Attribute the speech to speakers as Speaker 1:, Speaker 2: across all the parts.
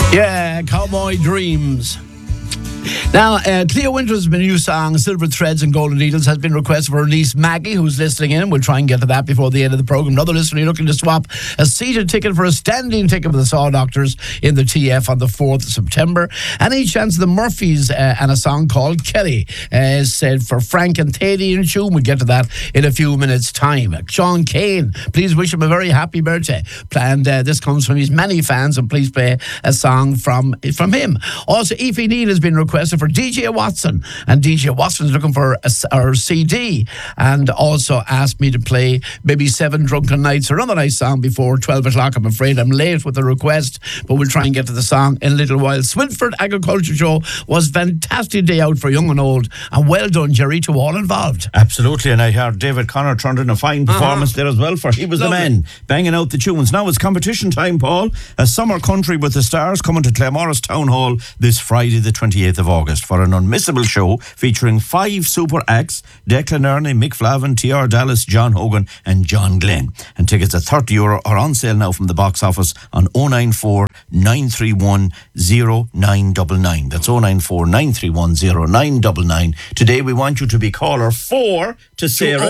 Speaker 1: Yeah, Cowboy Dreams. Now, Cleo Winters' new song, Silver Threads and Golden Needles, has been requested for her niece Maggie, who's listening in. We'll try and get to that before the end of the programme. Another listener looking to swap a seated ticket for a standing ticket for the Saw Doctors in the TF on the 4th of September. Any chance of the Murphys and a song called Kelly is said for Frank and Thady and Tune. We'll get to that in a few minutes' time. Sean Kane, please wish him a very happy birthday. And this comes from his many fans, and please play a song from him. Also, Aoife Neal has been requested for DJ Watson, and DJ Watson is looking for our CD, and also asked me to play maybe 7 Drunken Nights, or another nice song before 12 o'clock. I'm afraid I'm late with the request, but we'll try and get to the song in a little while. Swinford Agriculture Show was a fantastic day out for young and old, and well done, Jerry, to all involved.
Speaker 2: Absolutely, and I heard David Connor turned in a fine performance there as well, for he was Lovely. The man banging out the tunes. Now it's competition time, Paul. A Summer Country with the Stars coming to Claremorris Town Hall this Friday the 28th of August for an unmissable show featuring 5 super acts: Declan Ernie, Mick Flavin, T.R. Dallas, John Hogan and John Glenn. And tickets at €30 are on sale now from the box office on 094 931 0999. That's 094 931 0999. Today we want you to be caller 4 to Sarah.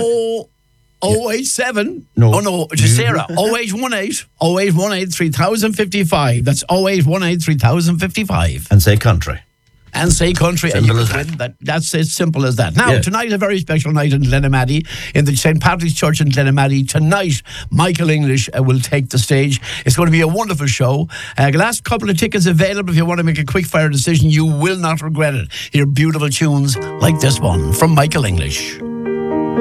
Speaker 1: 087.
Speaker 2: No.
Speaker 1: Oh, no, to Sarah. 0818 3055. That's 0818 3055.
Speaker 2: And say country.
Speaker 1: And say country.
Speaker 2: Simple
Speaker 1: and
Speaker 2: as that.
Speaker 1: That's as simple as that. Now, Tonight, a very special night in Glenamaddy, in the St. Patrick's Church in Glenamaddy. Tonight, Michael English will take the stage. It's going to be a wonderful show. Last couple of tickets available. If you want to make a quick fire decision, you will not regret it. Hear beautiful tunes like this one from Michael English.